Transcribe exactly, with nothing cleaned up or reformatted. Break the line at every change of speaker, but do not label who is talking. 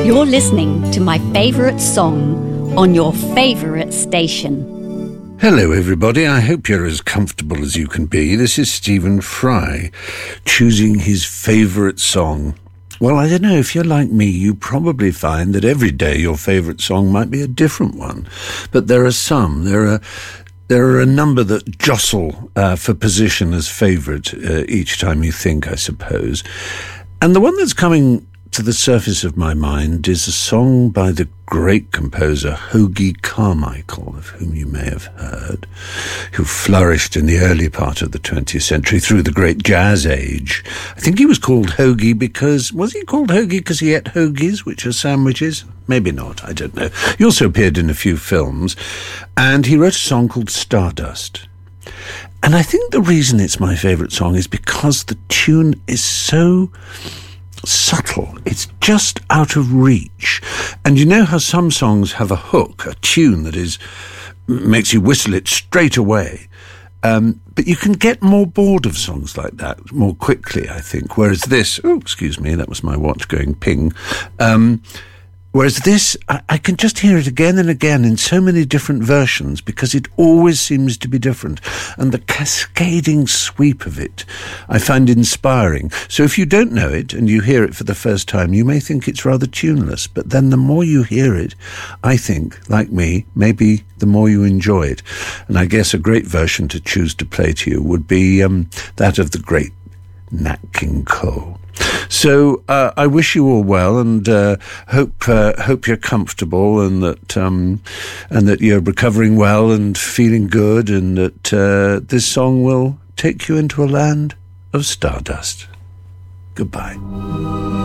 You're listening to my favourite song on your favourite station.
Hello everybody, I hope you're as comfortable as you can be. This is Stephen Fry, choosing his favourite song. Well, I don't know, if you're like me, you probably find that every day your favourite song might be a different one. But there are some, there are there are a number that jostle uh, for position as favourite uh, each time you think, I suppose. And the one that's coming to the surface of my mind is a song by the great composer Hoagy Carmichael, of whom you may have heard, who flourished in the early part of the twentieth century through the great jazz age. I think he was called Hoagy because, was he called Hoagy because he ate hoagies, which are sandwiches? Maybe not, I don't know. He also appeared in a few films, and he wrote a song called Stardust. And I think the reason it's my favourite song is because the tune is so subtle. It's just out of reach. And you know how some songs have a hook, a tune that is makes you whistle it straight away. Um, but you can get more bored of songs like that more quickly, I think. Whereas this, oh, excuse me, that was my watch going ping. Um, Whereas this, I, I can just hear it again and again in so many different versions because it always seems to be different. And the cascading sweep of it, I find inspiring. So if you don't know it and you hear it for the first time, you may think it's rather tuneless. But then the more you hear it, I think, like me, maybe the more you enjoy it. And I guess a great version to choose to play to you would be um, that of the great Nat King Cole. So uh, I wish you all well, and uh, hope uh, hope you're comfortable, and that um, and that you're recovering well and feeling good, and that uh, this song will take you into a land of stardust. Goodbye.